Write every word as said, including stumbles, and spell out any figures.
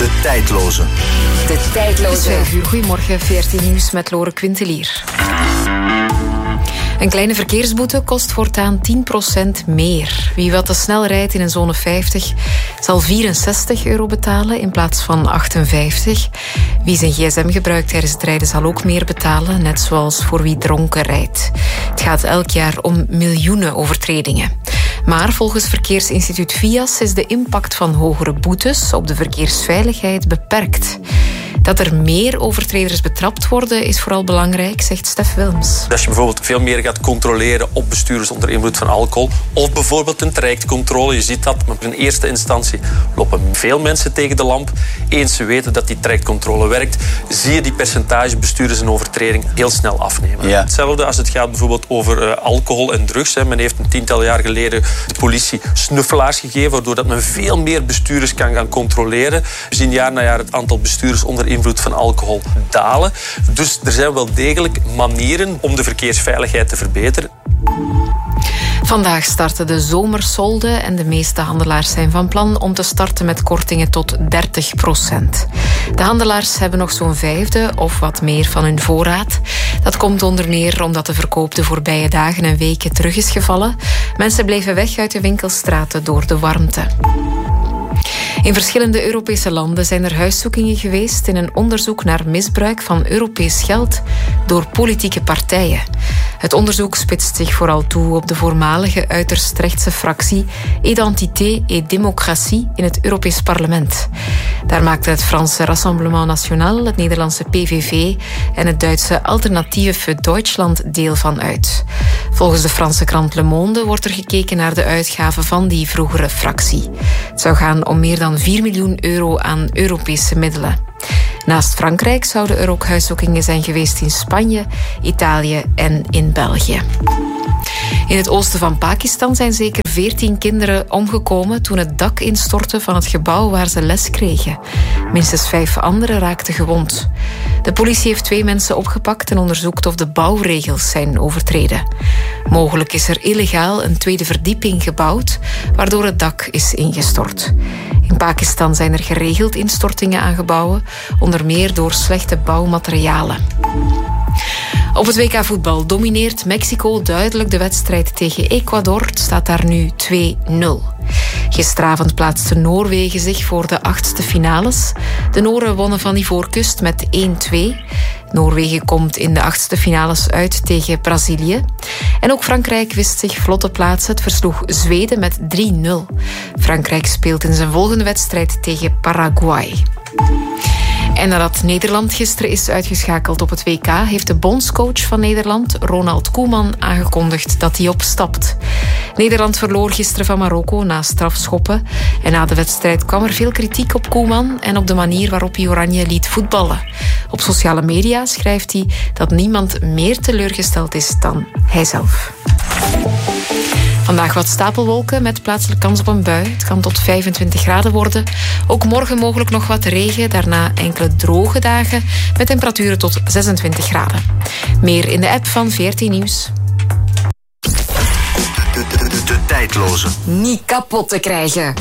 De tijdloze. De tijdloze. vijf uur. Goedemorgen, veertien Nieuws met Lore Quintelier. Een kleine verkeersboete kost voortaan tien procent meer. Wie wat te snel rijdt in een zone vijftig zal vierenzestig euro betalen in plaats van achtenvijftig. Wie zijn gsm gebruikt tijdens het rijden zal ook meer betalen, net zoals voor wie dronken rijdt. Het gaat elk jaar om miljoenen overtredingen. Maar volgens Verkeersinstituut V I A S is de impact van hogere boetes op de verkeersveiligheid beperkt. Dat er meer overtreders betrapt worden is vooral belangrijk, zegt Stef Wilms. Als je bijvoorbeeld veel meer gaat controleren op bestuurders onder invloed van alcohol, of bijvoorbeeld een trajectcontrole, je ziet dat, maar in eerste instantie lopen veel mensen tegen de lamp. Eens ze weten dat die trajectcontrole werkt, zie je die percentage bestuurders en overtreding heel snel afnemen. Ja. Hetzelfde als het gaat bijvoorbeeld over uh, alcohol en drugs. Hè. Men heeft een tiental jaar geleden de politie snuffelaars gegeven, waardoor dat men veel meer bestuurders kan gaan controleren. We zien jaar na jaar het aantal bestuurders onder invloed van alcohol dalen. Dus er zijn wel degelijk manieren om de verkeersveiligheid te verbeteren. Vandaag starten de zomersolden en de meeste handelaars zijn van plan om te starten met kortingen tot dertig procent. De handelaars hebben nog zo'n vijfde of wat meer van hun voorraad. Dat komt onder meer omdat de verkoop de voorbije dagen en weken terug is gevallen. Mensen bleven weg uit de winkelstraten door de warmte. In verschillende Europese landen zijn er huiszoekingen geweest in een onderzoek naar misbruik van Europees geld door politieke partijen. Het onderzoek spitst zich vooral toe op de voormalige uiterst rechtse fractie Identité et Démocratie in het Europees Parlement. Daar maakten het Franse Rassemblement National, het Nederlandse P V V en het Duitse Alternative für Deutschland deel van uit. Volgens de Franse krant Le Monde wordt er gekeken naar de uitgaven van die vroegere fractie. Het zou gaan om meer dan vier miljoen euro aan Europese middelen. Naast Frankrijk zouden er ook huiszoekingen zijn geweest in Spanje, Italië en in België. In het oosten van Pakistan zijn zeker veertien kinderen omgekomen toen het dak instortte van het gebouw waar ze les kregen. Minstens vijf anderen raakten gewond. De politie heeft twee mensen opgepakt en onderzoekt of de bouwregels zijn overtreden. Mogelijk is er illegaal een tweede verdieping gebouwd, waardoor het dak is ingestort. In Pakistan zijn er geregeld instortingen aan gebouwen, onder meer door slechte bouwmaterialen. Op het W K voetbal domineert Mexico duidelijk de wedstrijd tegen Ecuador. Het staat daar nu twee nul. Gisteravond plaatste Noorwegen zich voor de achtste finales. De Noren wonnen van Ivoorkust met één twee. Noorwegen komt in de achtste finales uit tegen Brazilië. En ook Frankrijk wist zich vlot te plaatsen. Het versloeg Zweden met drie nul. Frankrijk speelt in zijn volgende wedstrijd tegen Paraguay. En nadat Nederland gisteren is uitgeschakeld op het W K, heeft de bondscoach van Nederland, Ronald Koeman, aangekondigd dat hij opstapt. Nederland verloor gisteren van Marokko na strafschoppen. En na de wedstrijd kwam er veel kritiek op Koeman en op de manier waarop hij Oranje liet voetballen. Op sociale media schrijft hij dat niemand meer teleurgesteld is dan hijzelf. Vandaag wat stapelwolken met plaatselijk kans op een bui. Het kan tot vijfentwintig graden worden. Ook morgen mogelijk nog wat regen. Daarna enkele droge dagen met temperaturen tot zesentwintig graden. Meer in de app van veertien Nieuws. De, de, de, de tijdloze. Niet kapot te krijgen.